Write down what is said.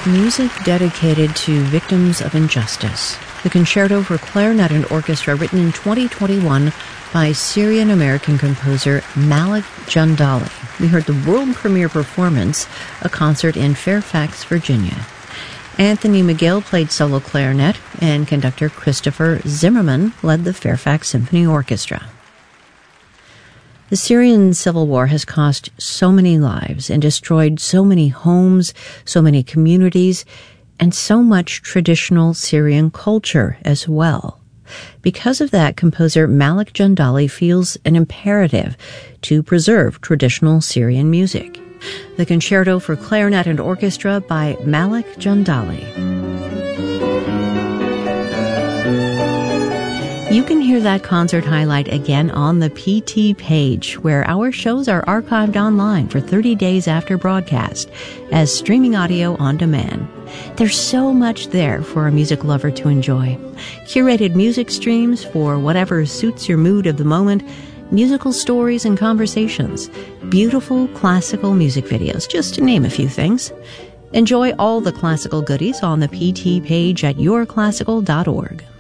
Music dedicated to victims of injustice. The Concerto for Clarinet and Orchestra, written in 2021 by Syrian-American composer Malik Jandali. We heard the world premiere performance, a concert in Fairfax, Virginia. Anthony McGill played solo clarinet, and conductor Christopher Zimmerman led the Fairfax Symphony Orchestra. The Syrian civil war has cost so many lives and destroyed so many homes, so many communities, and so much traditional Syrian culture as well. Because of that, composer Malik Jandali feels an imperative to preserve traditional Syrian music. The Concerto for Clarinet and Orchestra by Malik Jandali. You can hear that concert highlight again on the PT page, where our shows are archived online for 30 days after broadcast as streaming audio on demand. There's so much there for a music lover to enjoy. Curated music streams for whatever suits your mood of the moment, musical stories and conversations, beautiful classical music videos, just to name a few things. Enjoy all the classical goodies on the PT page at yourclassical.org.